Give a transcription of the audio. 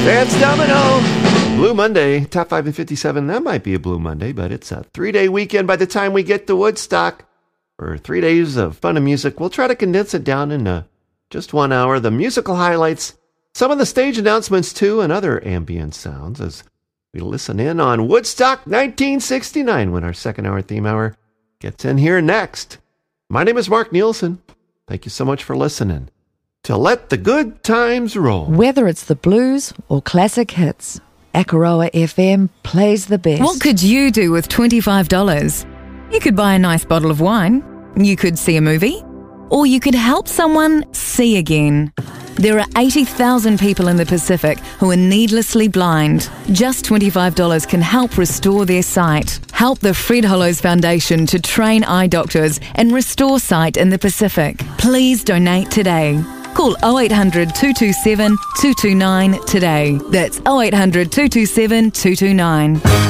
Vance Domino, Blue Monday, top 5 and 57. That might be a Blue Monday, but it's a 3-day weekend by the time we get to Woodstock. For 3 days of fun and music, we'll try to condense it down into just 1 hour. The musical highlights, some of the stage announcements too, and other ambient sounds as we listen in on Woodstock 1969 when our second hour theme hour gets in here next. My name is Mark Nielsen. Thank you so much for listening to Let the Good Times Roll. Whether it's the blues or classic hits, Akaroa FM plays the best. What could you do with $25? You could buy a nice bottle of wine, you could see a movie, or you could help someone see again. There are 80,000 people in the Pacific who are needlessly blind. Just $25 can help restore their sight. Help the Fred Hollows Foundation to train eye doctors and restore sight in the Pacific. Please donate today. Call 0800 227 229 today. That's 0800 227 229.